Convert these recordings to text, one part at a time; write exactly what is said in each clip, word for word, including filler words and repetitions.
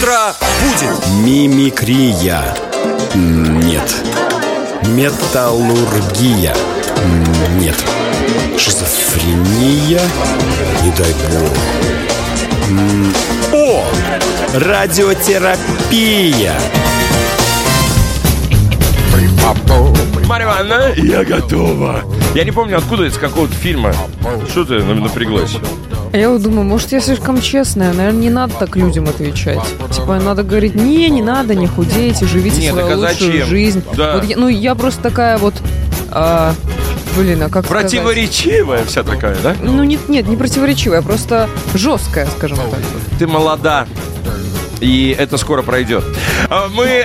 Утро будет. Мимикрия. Нет. Металлургия. Нет. Шизофрения. Не дай бог. О! Радиотерапия. Марья Ивановна, я готова. Я не помню, откуда это, с какого-то фильма. Что ты напряглась? Я вот думаю, может, я слишком честная. Наверное, не надо так людям отвечать. Типа, надо говорить, не, не надо, не худейте, живите Нет, свою так а лучшую зачем? жизнь. Да. Вот я, ну, я просто такая вот... А, блин, а как Противоречивая вся такая, да? сказать? Ну, нет, нет, не противоречивая, просто жесткая, скажем так. Ты молода. И это скоро пройдет. А мы...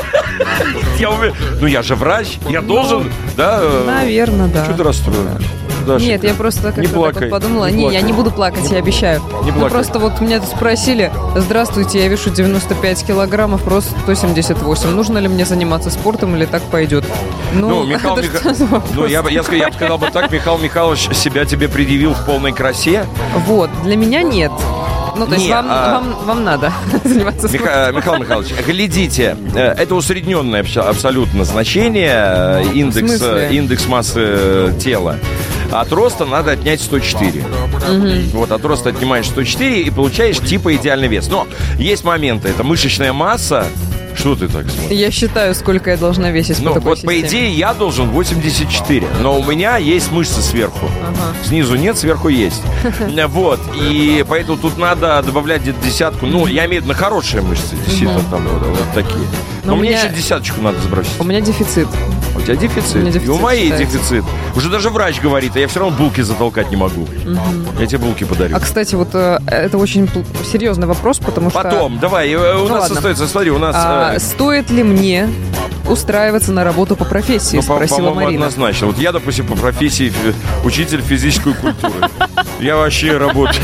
Я уверен. Ну, я же врач, я должен, да? Наверное, да. Что ты расстроена? Даша, Нет, я просто как-то так вот подумала. Не, не я не буду плакать, я обещаю. Не ну, плакай. просто вот меня тут спросили: здравствуйте, я вешу девяносто пять килограммов, рост сто семьдесят восемь. Нужно ли мне заниматься спортом или так пойдет? Ну, Ну, Михаил это Миха- что за вопрос? ну я, бы- я, ска- я бы сказал бы так, Михаил Михайлович себя тебе предъявил в полной красе. Вот, для меня нет. Ну, то есть Не, вам, а- вам, вам надо заниматься спортом. Миха- Михаил Михайлович, глядите, э, это усредненное абс- абсолютно значение, э, индекс, В смысле? э, индекс массы э, тела. От роста надо отнять сто четыре. Вот, от роста отнимаешь сто четыре и получаешь типа идеальный вес. Но есть моменты, это мышечная масса. Что ты так смотришь? Я считаю, сколько я должна весить Ну, по такой вот по системе. идее я должен восемьдесят четыре, но у меня есть мышцы сверху. Ага. Снизу нет, сверху есть. Вот, и поэтому тут надо добавлять где-то десятку. Ну, я имею в виду на хорошие мышцы, действительно, там вот, вот такие. Но, Но у мне меня- еще десяточку надо сбросить. У меня дефицит. У тебя дефицит. У меня дефицит И у моей считается. дефицит. Уже даже врач говорит, а я все равно булки затолкать не могу. Я тебе булки подарю. А, кстати, вот э, это очень пл- серьезный вопрос, потому что... Потом, давай, э, у Ну, нас ладно. остается, смотри, у нас... А, э, стоит ли мне устраиваться на работу по профессии, Ну, по- спросила по-моему, Марина. однозначно. Вот я, допустим, по профессии фи- учитель физической культуры. Я вообще работаю.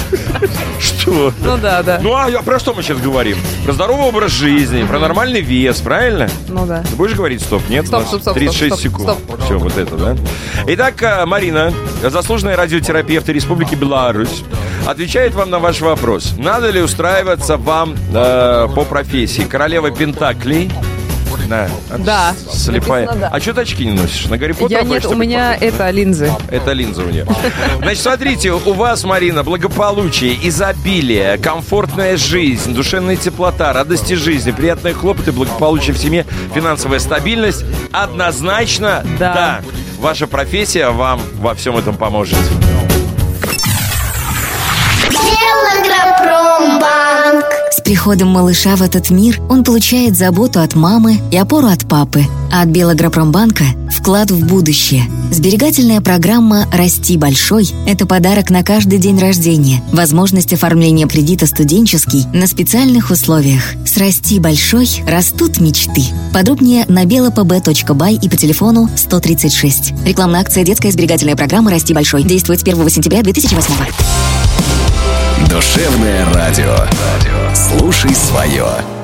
Что? Ну да, да. Ну, а я- про что мы сейчас говорим? Про здоровый образ жизни, про нормальный вес, правильно? Ну да. Ты будешь говорить стоп? Нет? Стоп, У нас стоп, стоп, тридцать шесть стоп, секунд. стоп. Все, вот это, да? Итак, э, Марина, заслуженная радиотерапевт Республики Беларусь, отвечает вам на ваш вопрос. Надо ли устраиваться вам э, по профессии? Королева Пентаклей. Да. Да. Слепая. Написано, да. А что ты очки не носишь? На Гарри Поттера Я нет, хочешь, у чтобы меня похож? это линзы. Это линза у нее. Значит, смотрите, у вас, Марина, благополучие, изобилие, комфортная жизнь, душевная теплота, радости жизни, приятные хлопоты, благополучие в семье, финансовая стабильность. Однозначно, Да. да, ваша профессия вам во всем этом поможет. Белагропромбанк. С приходом малыша в этот мир он получает заботу от мамы и опору от папы. А от Белагропромбанка – вклад в будущее. Сберегательная программа «Расти большой» – это подарок на каждый день рождения. Возможность оформления кредита студенческий на специальных условиях. С «Расти большой» растут мечты. Подробнее на белапб точка бай и по телефону сто тридцать шесть. Рекламная акция «Детская сберегательная программа «Расти большой». Действует с первого сентября две тысячи восьмого. Душевное радио. Слушай свое.